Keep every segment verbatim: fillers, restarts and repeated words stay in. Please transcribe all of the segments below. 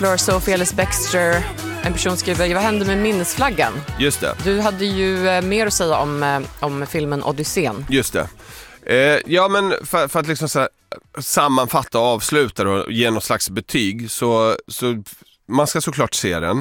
Sophie Ellis Bextor, en person skriver, vad hände med minnesflaggan? Just det. Du hade ju eh, mer att säga om, eh, om filmen Odysseen. Just det. Eh, ja, men för, för att liksom så här, sammanfatta och avsluta och ge någon slags betyg, så, så man ska såklart se den.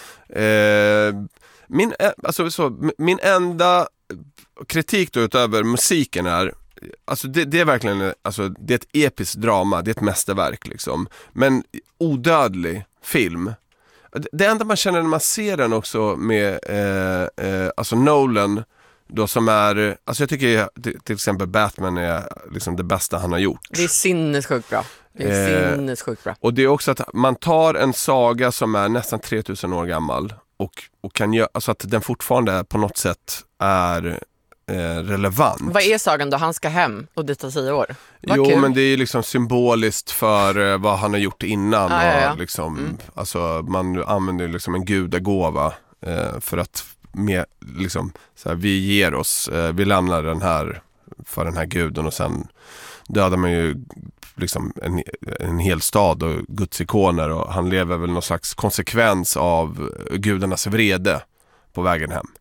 Eh, min, alltså, så, min enda kritik då utöver musiken är, alltså det, det är verkligen, alltså det är ett episkt drama, det är ett mästerverk liksom, men odödlig film. Det enda man känner när man ser den också med eh, eh, alltså Nolan då, som är, alltså jag tycker till exempel Batman är liksom det bästa han har gjort. Det är sinnessjukt bra. Det är eh, sinnessjukt bra. Och det är också att man tar en saga som är nästan tre tusen år gammal och, och kan göra, alltså att den fortfarande på något sätt är relevant. Vad är sagan då? Han ska hem och det tar tio år. Vad jo, kul. Men det är liksom symboliskt för uh, vad han har gjort innan. Ah, ja, ja. Och liksom, mm. alltså, man använder liksom en gudagåva uh, för att med, liksom, så här, vi ger oss, uh, vi lämnar den här för den här guden och sen dödar man ju liksom en, en hel stad och Guds ikoner, och han lever väl någon slags konsekvens av gudarnas vrede på vägen hem.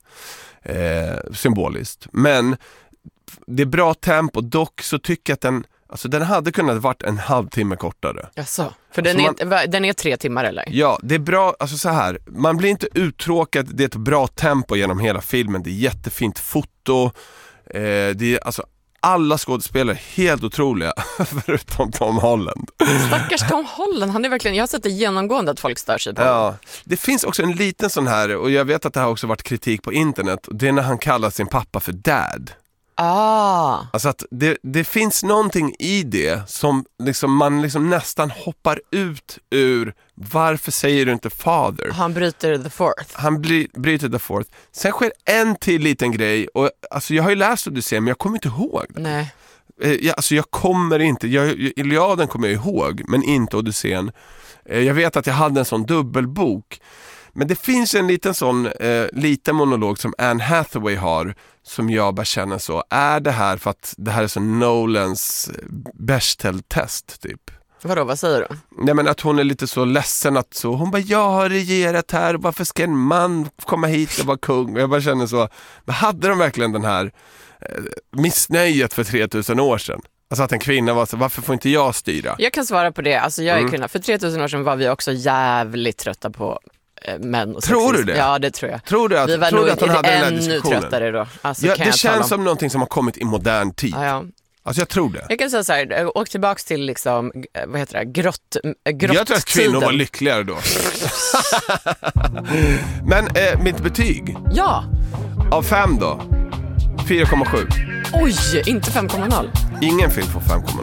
Eh, symboliskt. Men det är bra tempo, dock så tycker jag att den, alltså den hade kunnat varit en halvtimme kortare. Jaså, för den, alltså är, man, den är tre timmar eller? Ja, det är bra, alltså så här, man blir inte uttråkad, det är ett bra tempo genom hela filmen, det är jättefint foto, eh, det är alltså alla skådespelare helt otroliga förutom Tom Holland. Stackars Tom Holland, han är verkligen, jag har sett det genomgående att folk stör sig på. Ja, det finns också en liten sån här, och jag vet att det har också varit kritik på internet, och det är när han kallar sin pappa för dad. Ah. Alltså att det, det finns någonting i det som liksom man liksom nästan hoppar ut ur, varför säger du inte father? Han bryter the fourth. Han bry, bryter the fourth. Sen sker en till liten grej, och alltså jag har ju läst Odysseen men jag kommer inte ihåg. Nej. Eh, jag, alltså jag kommer inte, jag, Iliaden kommer jag ihåg, men inte Odysseen. Eh, jag vet att jag hade en sån dubbelbok. Men det finns en liten sån eh, liten monolog som Anne Hathaway har, som jag bara känner så, är det här för att det här är så Nolans Bechdel-test typ? Vadå, vad säger du? Nej, men att hon är lite så ledsen att så, hon bara, jag har regerat här, varför ska en man komma hit och vara kung? Och jag bara känner så, men hade de verkligen den här eh, missnöjet för tre tusen år sedan? Alltså att en kvinna var så, varför får inte jag styra? Jag kan svara på det, alltså jag är Mm. kvinna. För tre tusen år sedan var vi också jävligt trötta på män och tror sexism. du det? Ja, det tror jag. Tror du att, vi var tror nog du att hon hade den här ännu diskussionen? tröttare då. Alltså, Ja, kan det jag känns tala om. som någonting som har kommit i modern tid. Ja, ja. Alltså jag tror det. Jag kan säga så här, åk tillbaks till liksom, vad heter det, grott, grott Jag tror att kvinnor var lyckligare då. Men eh, mitt betyg Ja. av fem då, fyra komma sju. Oj, inte fem komma noll. Ingen film får fem komma noll.